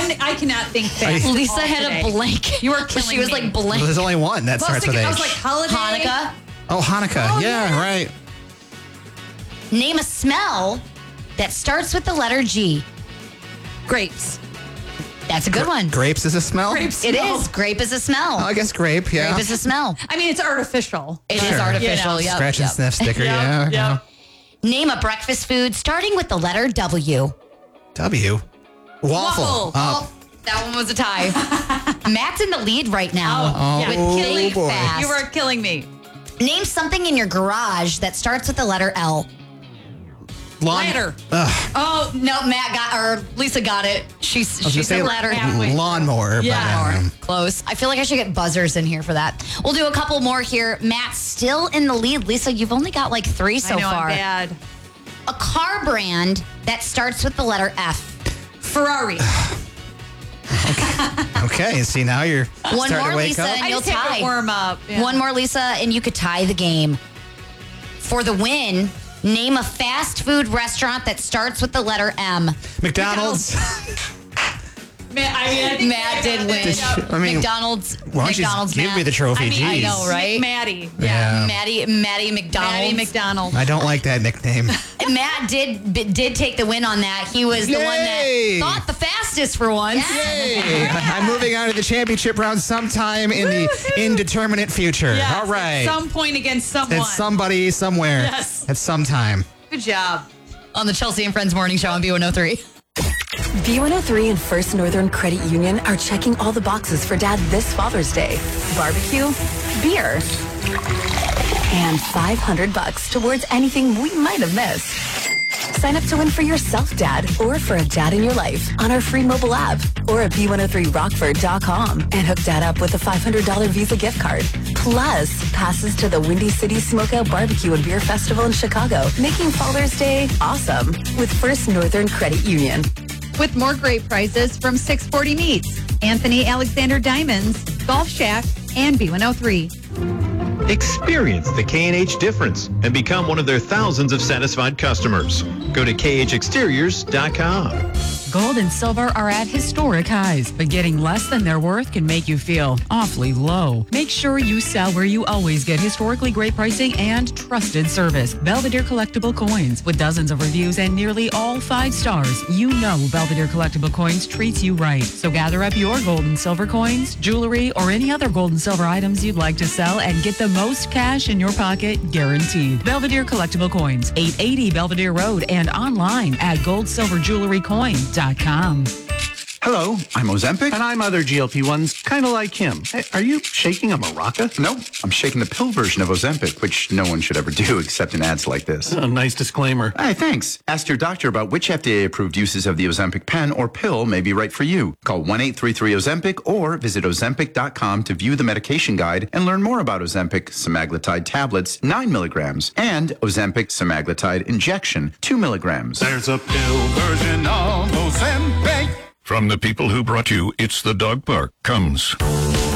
I cannot think fast. Lisa had today. a blank. You were killing She was me. like blank. Well, there's only one that starts with H. I was like, holiday. Hanukkah. Oh, Hanukkah. Oh, yeah, yeah. right. Name a smell that starts with the letter G. Grapes. That's a good one. Grapes is a smell? Grapes. It smell. is. Grape is a smell. Oh, I guess grape, yeah. Grape is a smell. I mean, it's artificial. It is Sure. artificial. You know. Yep, Scratch and yep. sniff sticker, yeah. Yep. Name a breakfast food starting with the letter W. W. Waffle. Waffle. Oh, that one was a tie. Matt's in the lead right now. Oh, yeah. oh, Killing boy. fast. You were killing me. Name something in your garage that starts with the letter L. Ladder. Oh no, Lisa got it. She I was gonna said say ladder. lawnmower. Yeah. But, Close. I feel like I should get buzzers in here for that. We'll do a couple more here. Matt's still in the lead. Lisa, you've only got like 3 so I know, far. I'm bad. A car brand that starts with the letter F. Ferrari. okay, see, now you're One starting more, to wake Lisa, up. and I you'll just have tie. to warm up. Yeah. One more, Lisa, and you could tie the game. For the win, name a fast food restaurant that starts with the letter M. McDonald's. Matt did win. I mean, McDonald's. Why don't you McDonald's. give me the trophy? I mean, Jeez. I know, right? Maddie. Yeah. Maddie McDonald. Maddie McDonald. I don't like that nickname. Matt did take the win on that. He was the one that Yay! thought the fastest for once. Yay! I'm moving on to the championship round sometime in the indeterminate future. Yes, All right. At some point against someone. It's somebody somewhere. Yes. At some time. Good job. On the Chelsea and Friends Morning Show on B103. B103 and First Northern Credit Union are checking all the boxes for Dad this Father's Day. Barbecue, beer, and $500 towards anything we might have missed. Sign up to win for yourself, Dad, or for a dad in your life on our free mobile app or at b103rockford.com and hook Dad up with a $500 Visa gift card. Plus, passes to the Windy City Smokeout Barbecue and Beer Festival in Chicago, making Father's Day awesome with First Northern Credit Union. With more great prizes from 640 Meats, Anthony Alexander Diamonds, Golf Shack, and B103. Experience the K&H difference and become one of their thousands of satisfied customers. Go to khexteriors.com. Gold and silver are at historic highs, but getting less than their worth can make you feel awfully low. Make sure you sell where you always get historically great pricing and trusted service. Belvedere Collectible Coins. With dozens of reviews and nearly all 5 stars, you know Belvedere Collectible Coins treats you right. So gather up your gold and silver coins, jewelry, or any other gold and silver items you'd like to sell and get the most cash in your pocket guaranteed. Belvedere Collectible Coins, 880 Belvedere Road, and online at goldsilverjewelrycoin.com. Hello, I'm Ozempic. And I'm other GLP-1s, kind of like him. Hey, are you shaking a maraca? Nope, I'm shaking the pill version of Ozempic, which no one should ever do except in ads like this. A nice disclaimer. Hey, thanks. Ask your doctor about which FDA-approved uses of the Ozempic pen or pill may be right for you. Call 1-833-OZEMPIC or visit Ozempic.com to view the medication guide and learn more about Ozempic semaglutide tablets, 9 milligrams, and Ozempic semaglutide injection, 2 milligrams. There's a pill version of Ozempic. From the people who brought you It's the Dog Park comes